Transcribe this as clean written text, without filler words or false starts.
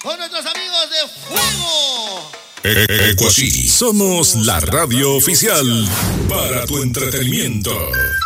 con nuestros amigos de Fuego. Ecuasí, somos la radio oficial para tu entretenimiento.